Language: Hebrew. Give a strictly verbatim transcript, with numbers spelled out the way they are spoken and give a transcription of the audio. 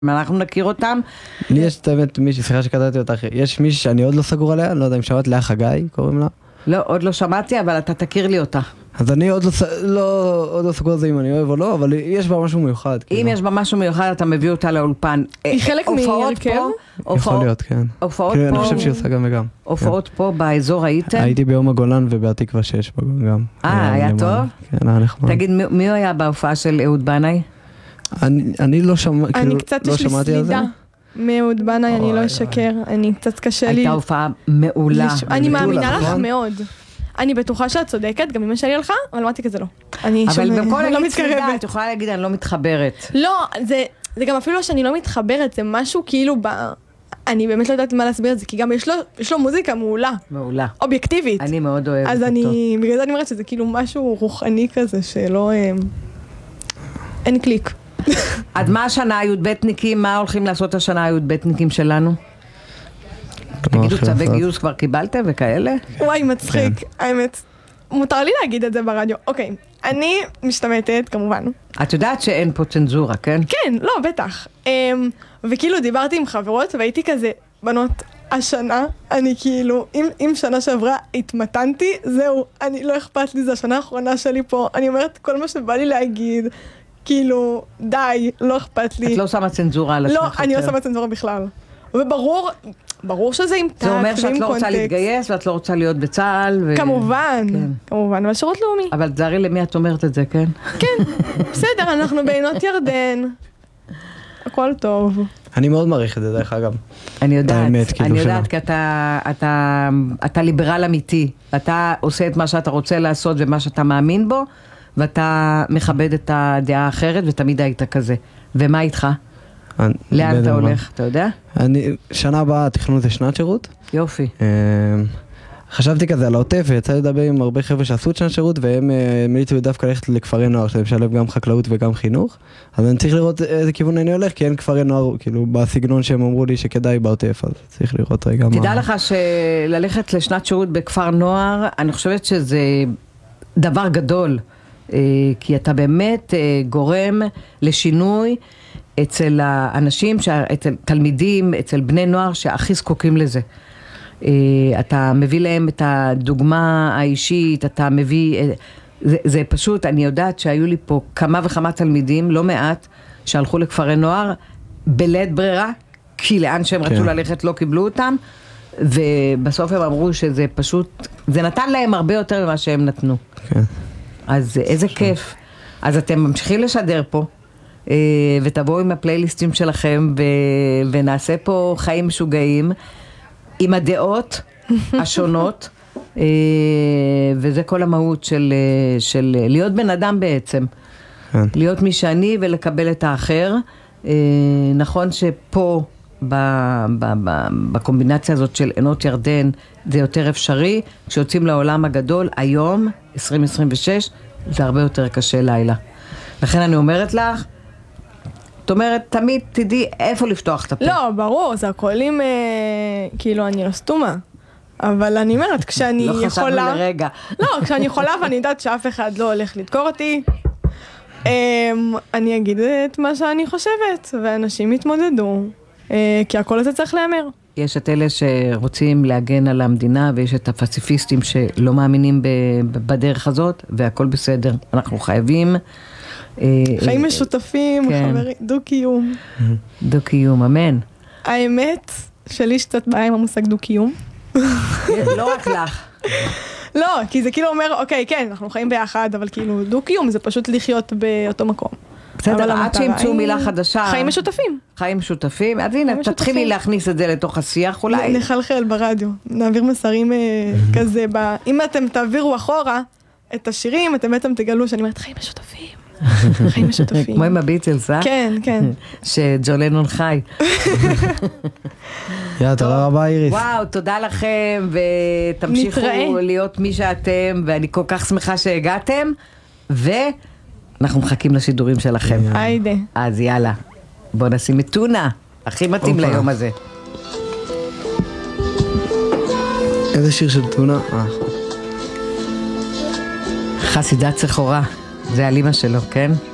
אנחנו נכיר אותם. לי יש באמת מישהי, סליחה שקטעתי אותך, יש מישהי שאני עוד לא סגור עליה, לא יודע אם שמעת, לאה חגי קוראים לה. לא, עוד לא שמעתי, אבל אתה תכיר לי אותה. אז אני עוד לא, לא, עוד לא סגור על זה אם אני אוהב או לא, אבל יש בה משהו מיוחד. אם כאילו. יש בה משהו מיוחד, אתה מביא אותה לאולפן. היא חלק מהרכב? יכול להיות, כן. הופעות כאילו, פה... אני חושב שהיא עושה גם וגם. הופעות כן. פה באזור הייתם? הייתי ביום הגולן ובהתקווה שיש גם. אה, היה טוב? כן, היה נחמד. תגיד, מי, מי היה בהופעה של אהוד בנאי? אני, אני לא, שמע, אני כאילו, קצת לא יש לי שמעתי על זה. סלידה מאהוד בנאי, אני לא אשקר, אני קצת קשה לי. הייתה הופעה מעולה. אני מאמינה לך מאוד. אני בטוחה שאת צודקת, גם אמא שלי הלכה, אבל אמרתי כזה לא. אבל במקום להגיד סלידה, את יכולה להגיד אני לא מתחברת. לא, זה גם אפילו שאני לא מתחברת, זה משהו כאילו ב... אני באמת לא יודעת מה להסביר את זה, כי גם יש לו, יש לו מוזיקה מעולה. מעולה. אובייקטיבית. אני מאוד אוהבת אותו. אז אני, בגלל זה אני אומרת שזה כאילו משהו רוחני כזה, שלא... אין קליק. עד מה השנה הי"בניקים, מה הולכים לעשות השנה הי"בניקים שלנו? תגידו, צווי גיוס כבר קיבלתם וכאלה? וואי, מצחיק, האמת. מותר לי להגיד את זה ברדיו. אוקיי, אני משתמטת, כמובן. את יודעת שאין פה צנזורה, כן? כן, לא, בטח. וכאילו דיברתי עם חברות והייתי כזה, בנות, השנה, אני כאילו, אם, אם שנה שעברה התמתנתי, זהו, אני לא אכפת לי, זה השנה האחרונה שלי פה. אני אומרת כל מה שבא לי להגיד, כאילו, די, לא אכפת לי. את לא שמה צנזורה על עצמך? לא, אני לא שמה צנזורה בכלל. וברור, ברור שזה עם טאק ועם קונטקסט. זה אומר שאת לא רוצה להתגייס ואת לא רוצה להיות בצה"ל. ו... כמובן, כן. כמובן, אבל שירות לאומי. אבל תזהרי למי את אומרת את זה, כן? כן, בסדר, אנחנו בעינות ירדן. הכל טוב. אני מאוד מעריך את זה, דרך אגב. אני יודעת, אני יודעת, כי אתה, אתה, אתה ליברל אמיתי. אתה עושה את מה שאתה רוצה לעשות ומה שאתה מאמין בו, ואתה מכבד את הדעה האחרת, ותמיד היית כזה. ומה איתך? לאן אתה הולך, אתה יודע? אני, שנה הבאה התכנון זה שנת שירות. יופי. חשבתי כזה על העוטף, ויצא לדבר עם הרבה חבר'ה שעשו את שנת שירות, והם מליצו דווקא ללכת לכפרי נוער, שזה משלב גם חקלאות וגם חינוך. אז אני צריך לראות איזה כיוון אני הולך, כי אין כפרי נוער, כאילו, בסגנון שהם אמרו לי שכדאי בעוטף, אז צריך לראות רגע מה... תדע לך שללכת לשנת שירות בכפר נוער, אני חושבת שזה דבר גדול, כי אתה באמת גורם לשינוי, אצל האנשים, אצל תלמידים, אצל בני נוער שהכי זקוקים לזה. אתה מביא להם את הדוגמה האישית, אתה מביא, זה, זה פשוט, אני יודעת שהיו לי פה כמה וכמה תלמידים, לא מעט, שהלכו לכפרי נוער, בלית ברירה, כי לאן שהם רצו ללכת לא קיבלו אותם, ובסוף הם אמרו שזה פשוט, זה נתן להם הרבה יותר ממה שהם נתנו. אז איזה כיף. אז אתם ממשיכים לשדר פה, ותבואו עם הפלייליסטים שלכם ונעשה פה חיים משוגעים עם הדעות השונות, וזה כל המהות של, של להיות בן אדם בעצם, להיות מי שאני ולקבל את האחר. נכון שפה בקומבינציה הזאת של עינות ירדן זה יותר אפשרי, כשיוצאים לעולם הגדול היום עשרים עשרים ושש זה הרבה יותר קשה לילה. לכן אני אומרת לך, זאת אומרת, תמיד תדעי איפה לפתוח את הפה. לא, ברור, זה הכל עם, אה, כאילו, אני לא סתומה. אבל אני אומרת, כשאני לא יכולה... לא חשבנו לרגע. לא, כשאני יכולה ואני יודעת שאף אחד לא הולך לדקור אותי, אה, אני אגיד את מה שאני חושבת, ואנשים יתמודדו, אה, כי הכל הזה צריך לאמר. יש את אלה שרוצים להגן על המדינה, ויש את הפציפיסטים שלא מאמינים בדרך הזאת, והכל בסדר. אנחנו חייבים... חיים משותפים, חברים, דו-קיום. דו-קיום, אמן. האמת שלי שצאת בעיה עם המושג דו-קיום. לא רק לך. לא, כי זה כאילו אומר, אוקיי, כן, אנחנו חיים ביחד, אבל כאילו דו-קיום זה פשוט לחיות באותו מקום. בסדר, עד שימצאו מילה חדשה. חיים משותפים. חיים משותפים. אז הנה, תתחילי להכניס את זה לתוך השיח אולי. נחלחל ברדיו, נעביר מסרים כזה. אם אתם תעבירו אחורה את השירים, אתם בעצם תגלו שאני אומרת חיים משותפים. חיים משותפים. כמו עם הביטלס, אה? כן, כן. שג'ון לנון חי. יאללה, תודה רבה איריס. וואו, תודה לכם, ותמשיכו להיות מי שאתם, ואני כל כך שמחה שהגעתם, ואנחנו מחכים לשידורים שלכם. היידה. אז יאללה, בוא נשים את טונה, הכי מתאים ליום הזה. איזה שיר של טונה? חסידת סחורה. זה על אמא שלו, כן?